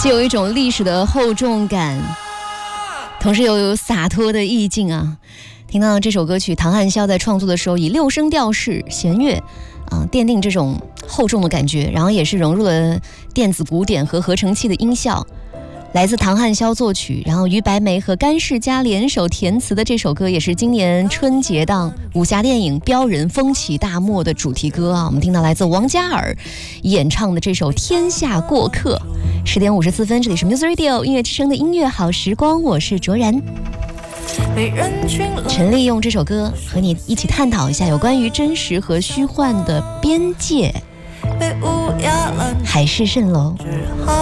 既有一种历史的厚重感，同时又有洒脱的意境啊。听到这首歌曲，唐汉霄在创作的时候以6声调式弦乐奠定这种厚重的感觉，然后也是融入了电子鼓点和合成器的音效。来自唐汉霄作曲，然后于白眉和甘世佳联手填词的这首歌，也是今年春节档武侠电影《镖人风起大漠》的主题歌啊。我们听到来自王嘉尔演唱的这首《天下过客》。10点54分，这里是 Music Radio 音乐之声的音乐好时光，我是卓然。陈丽用这首歌和你一起探讨一下有关于真实和虚幻的边界。海市蜃楼。